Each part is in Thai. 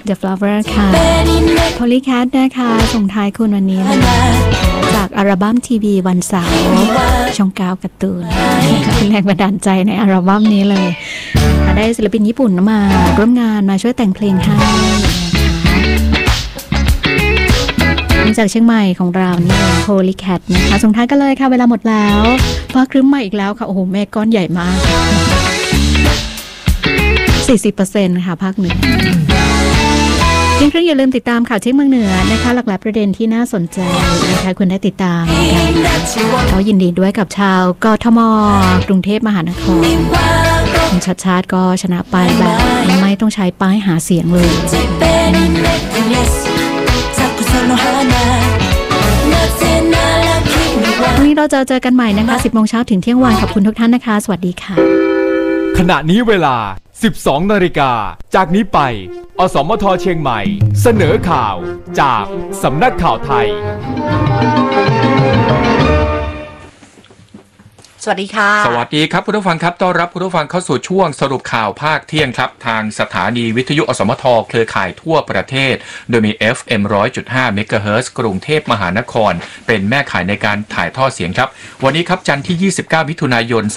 The Flower ค่ะ Polycat นะคะส่งท้ายคุณวันนี้เลยจากอัลบั้มทีวีวันเสาร์ช่อง9การ์ตูนแรงบันดาลใจในอัลบั้มนี้เลยได้ศิลปินญี่ปุ่นมาร่วมงานมาช่วยแต่งเพลงให้จากเชียงใหม่ของเรานี่ Polycat นะคะส่งท้ายกันเลยค่ะเวลาหมดแล้วฟ้าครึ้มมาอีกแล้วค่ะโอ้โหเมฆก้อนใหญ่มาก 40% ค่ะภาคเหนือเพียงครึ่งอย่าลืมติดตามข่าวเที่ยงเมืองเหนือนะคะหลากหลายประเด็นที่น่าสนใจนะคะคุณได้ติดตามเขายินดีด้วยกับชาวกทม.กรุงเทพมหานครคุณชัดชาติก็ชนะไปแบบไม่ต้องใช้ป้ายหาเสียงเลยวันนี้เราจะเจอกันใหม่นะคะ 10 โมงเช้าถึงเที่ยงวันขอบคุณทุกท่านนะคะสวัสดีค่ะขณะนี้เวลา 12 นาฬิกาจากนี้ไปอสมทเชียงใหม่เสนอข่าวจากสำนักข่าวไทยสวัสดีค่ะสวัสดีครับคุณผู้ฟังครับต้อนรับคุณผู้ฟังเข้าสู่ช่วงสรุปข่าวภาคเที่ยงครับทางสถานีวิทยุอสมทเครือข่ายทั่วประเทศโดยมี FM 100.5 เมกะเฮิรตซ์กรุงเทพมหานครเป็นแม่ข่ายในการถ่ายทอดเสียงครับวันนี้ครับจันทร์ที่ 29 มิถุนายน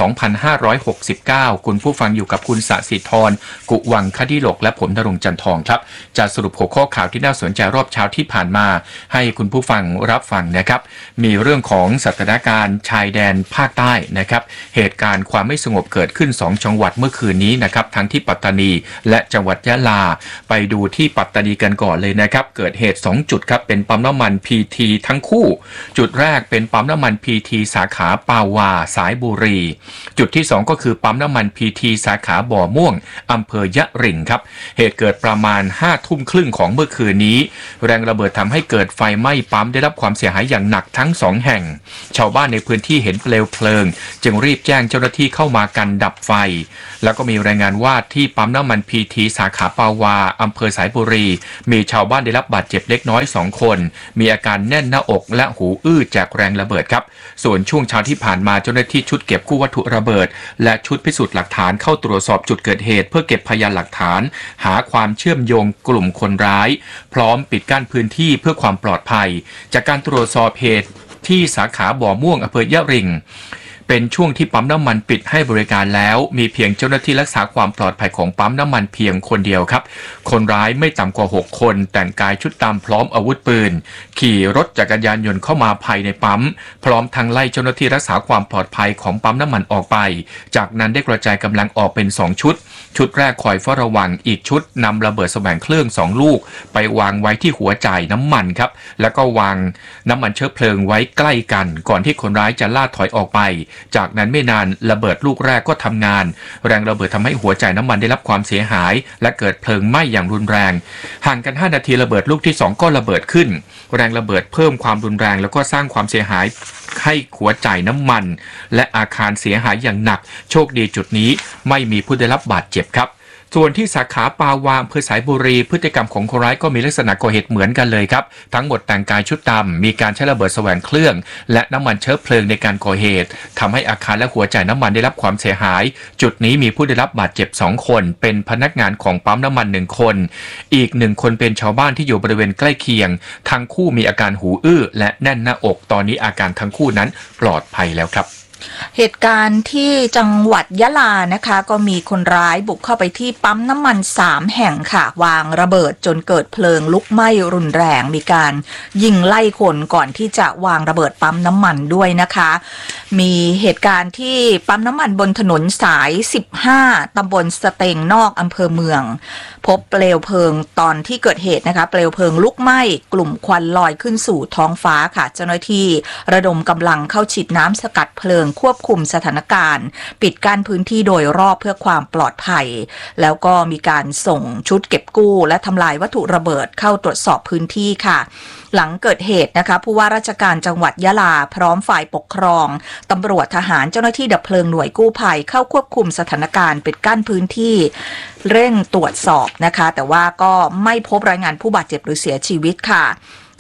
2569 คุณผู้ฟังอยู่กับคุณสศิธรกุวังคดิโลกและผมณรงค์จันทองครับจะสรุปหัวข้อข่าวที่น่าสนใจรอบเช้าที่ผ่านมาให้คุณผู้ฟังรับฟังนะครับมีเรื่องของสถานการณ์ชายแดนภาคใต้นะครับเหตุการณ์ความไม่สงบเกิดขึ้น2จังหวัดเมื่อคืนนี้นะครับทั้งที่ปัตตานีและจังหวัดยะลาไปดูที่ปัตตานีกันก่อนเลยนะครับเกิดเหตุ2จุดครับเป็นปั๊มน้ำมัน PT ทั้งคู่จุดแรกเป็นปั๊มน้ำมัน PT สาขาปาวาสายบุรีจุดที่2ก็คือปั๊มน้ำมัน PT สาขาบ่อม่วงอำเภอยะริงครับเหตุเกิดประมาณ 5 ทุ่มครึ่งของเมื่อคืนนี้แรงระเบิดทำให้เกิดไฟไหม้ปั๊มได้รับความเสียหายอย่างหนักทั้ง2แห่งชาวบ้านในพื้นที่เห็นเปลวเพลิงจึงรีบแจ้งเจ้าหน้าที่เข้ามากันดับไฟแล้วก็มีรายงานว่าที่ปั๊มน้ำมัน PT สาขาปาวาอำเภอสายบุรีมีชาวบ้านได้รับบาดเจ็บเล็กน้อย2คนมีอาการแน่นหน้าอกและหูอื้อจากแรงระเบิดครับส่วนช่วงเช้าที่ผ่านมาเจ้าหน้าที่ชุดเก็บกู้วัตถุระเบิดและชุดพิสูจน์หลักฐานเข้าตรวจสอบจุดเกิดเหตุเพื่อเก็บพยานหลักฐานหาความเชื่อมโยงกลุ่มคนร้ายพร้อมปิดกั้นพื้นที่เพื่อความปลอดภัยจากการตรวจสอบเหตุที่สาขาบ่อม่วงอำเภอยะริงเป็นช่วงที่ปั๊มน้ำมันปิดให้บริการแล้วมีเพียงเจ้าหน้าที่รักษาความปลอดภัยของปั๊มน้ำมันเพียงคนเดียวครับคนร้ายไม่ต่ำกว่า6คนแต่งกายชุดดำพร้อมอาวุธปืนขี่รถจักรยานยนต์เข้ามาภายในปั๊มพร้อมทั้งไล่เจ้าหน้าที่รักษาความปลอดภัยของปั๊มน้ำมันออกไปจากนั้นได้กระจายกำลังออกเป็น2ชุดแรกคอยเฝ้าระวังอีกชุดนำระเบิดแสวงเครื่อง2ลูกไปวางไว้ที่หัวจ่ายน้ำมันครับแล้วก็วางน้ำมันเชื้อเพลิงไว้ใกล้กันก่อนที่คนร้ายจะล่าถอยออกไปจากนั้นไม่นานระเบิดลูกแรกก็ทำงานแรงระเบิดทำให้หัวจ่ายน้ำมันได้รับความเสียหายและเกิดเพลิงไหม้อย่างรุนแรงห่างกัน5 นาทีระเบิดลูกที่2ก็ระเบิดขึ้นแรงระเบิดเพิ่มความรุนแรงแล้วก็สร้างความเสียหายให้หัวจ่ายน้ำมันและอาคารเสียหายอย่างหนักโชคดีจุดนี้ไม่มีผู้ได้รับบาดเจ็บครับส่วนที่สาขาปาวาอำเภอสายบุรีพฤติกรรมของคนร้ายก็มีลักษณะก่อเหตุเหมือนกันเลยครับทั้งหมดแต่งกายชุดดำมีการใช้ระเบิดแสวงเครื่องและน้ำมันเชื้อเพลิงในการก่อเหตุทำให้อาคารและหัวจ่ายน้ำมันได้รับความเสียหายจุดนี้มีผู้ได้รับบาดเจ็บ2คนเป็นพนักงานของปั๊มน้ำมัน1คนอีก1คนเป็นชาวบ้านที่อยู่บริเวณใกล้เคียงทั้งคู่มีอาการหูอื้อและแน่นหน้าอกตอนนี้อาการทั้งคู่นั้นปลอดภัยแล้วครับเหตุการณ์ที่จังหวัดยะลานะคะก็มีคนร้ายบุกเข้าไปที่ปั๊มน้ำมัน3แห่งค่ะวางระเบิดจนเกิดเพลิงลุกไหม้รุนแรงมีการยิงไล่คนก่อนที่จะวางระเบิดปั๊มน้ำมันด้วยนะคะมีเหตุการณ์ที่ปั๊มน้ำมันบนถนนสาย15ตำบลสเตงนอกอำเภอเมืองพบเปลวเพลิงตอนที่เกิดเหตุนะคะเปลวเพลิงลุกไหม้กลุ่มควันลอยขึ้นสู่ท้องฟ้าค่ะเจ้าหน้าที่ระดมกำลังเข้าฉีดน้ำสกัดเพลิงควบคุมสถานการณ์ปิดกั้นพื้นที่โดยรอบเพื่อความปลอดภัยแล้วก็มีการส่งชุดเก็บกู้และทำลายวัตถุระเบิดเข้าตรวจสอบพื้นที่ค่ะหลังเกิดเหตุนะคะผู้ว่าราชการจังหวัดยะลาพร้อมฝ่ายปกครองตำรวจทหารเจ้าหน้าที่ดับเพลิงหน่วยกู้ภัยเข้าควบคุมสถานการณ์ปิดกั้นพื้นที่เร่งตรวจสอบนะคะแต่ว่าก็ไม่พบรายงานผู้บาดเจ็บหรือเสียชีวิตค่ะ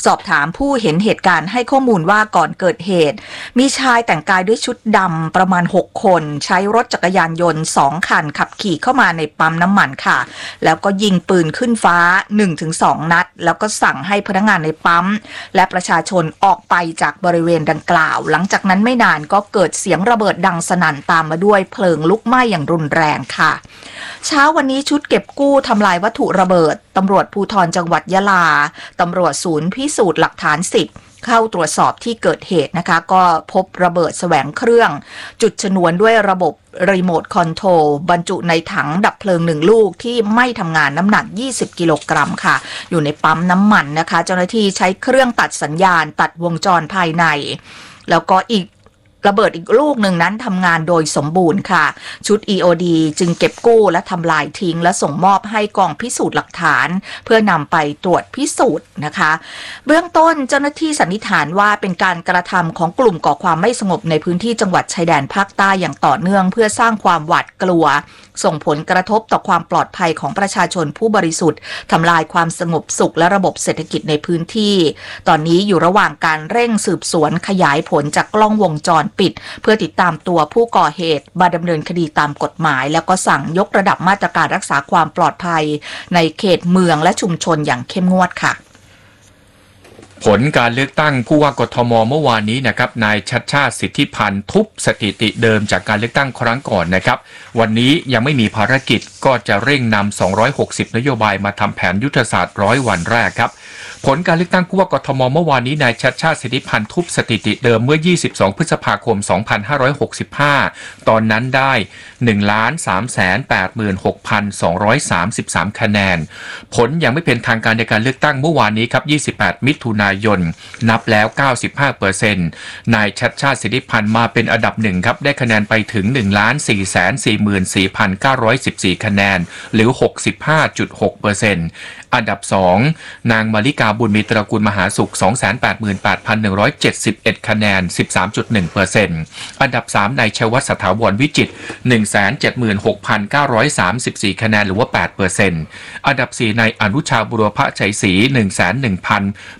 สอบถามผู้เห็นเหตุการณ์ให้ข้อมูลว่าก่อนเกิดเหตุมีชายแต่งกายด้วยชุดดำประมาณ6คนใช้รถจักรยานยนต์2คันขับขี่เข้ามาในปั๊มน้ำมันค่ะแล้วก็ยิงปืนขึ้นฟ้า 1-2 นัดแล้วก็สั่งให้พนักงานในปั๊มและประชาชนออกไปจากบริเวณดังกล่าวหลังจากนั้นไม่นานก็เกิดเสียงระเบิดดังสนั่นตามมาด้วยเพลิงลุกไหม้อย่างรุนแรงค่ะเช้าวันนี้ชุดเก็บกู้ทำลายวัตถุระเบิดตำรวจภูธรจังหวัดยะลาตำรวจศูนย์พิสูจน์หลักฐาน10เข้าตรวจสอบที่เกิดเหตุนะคะก็พบระเบิดแสวงเครื่องจุดชนวนด้วยระบบรีโมทคอนโทรลบรรจุในถังดับเพลิง1ลูกที่ไม่ทำงานน้ำหนัก20กิโลกรัมค่ะอยู่ในปั๊มน้ำมันนะคะเจ้าหน้าที่ใช้เครื่องตัดสัญญาณตัดวงจรภายในแล้วก็อีกระเบิดอีกลูกหนึ่งนั้นทำงานโดยสมบูรณ์ค่ะชุด EOD จึงเก็บกู้และทำลายทิ้งและส่งมอบให้กองพิสูจน์หลักฐานเพื่อนำไปตรวจพิสูจน์นะคะเบื้องต้นเจ้าหน้าที่สันนิษฐานว่าเป็นการกระทำของกลุ่มก่อความไม่สงบในพื้นที่จังหวัดชายแดนภาคใต้อย่างต่อเนื่องเพื่อสร้างความหวาดกลัวส่งผลกระทบต่อความปลอดภัยของประชาชนผู้บริสุทธิ์ทำลายความสงบสุขและระบบเศรษฐกิจในพื้นที่ตอนนี้อยู่ระหว่างการเร่งสืบสวนขยายผลจากกล้องวงจรปิดเพื่อติดตามตัวผู้ก่อเหตุมาดำเนินคดีตามกฎหมายแล้วก็สั่งยกระดับมาตรการรักษาความปลอดภัยในเขตเมืองและชุมชนอย่างเข้มงวดค่ะผลการเลือกตั้งผู้ว่ากทมเมื่อวานนี้นะครับนายชัชชาติสิทธิพันธ์ทุบสถิติเดิมจากการเลือกตั้งครั้งก่อนนะครับวันนี้ยังไม่มีภารกิจก็จะเร่งนำ260นโยบายมาทำแผนยุทธศาสตร์100วันแรกครับผลการเลือกตั้งผู้ว่ากทมเมื่อวานนี้นายชัชชาติสิทธิพันธ์ทุบสถิติเดิมเมื่อ22พฤษภาคม2565ตอนนั้นได้ 1,386,233 คะแนนผลยังไม่เป็นทางการในการเลือกตั้งเมื่อวานนี้ครับ28มิถุนายนนับแล้ว 95% นายชัชชาติสิทธิพันธ์มาเป็นอันดับ1ครับได้คะแนนไปถึง 1,444,914 คะแนนหรือ 65.6% อันดับ2นางมาริกาบุญมีตระกูลมหาสุข 288,171 คะแนน 13.1% อันดับ3นายชัยวัฒน์สถาวรวิจิตร 176,934 คะแนนหรือว่า 8% อันดับ4นายอนุชาบุรพชัยศรี 101,000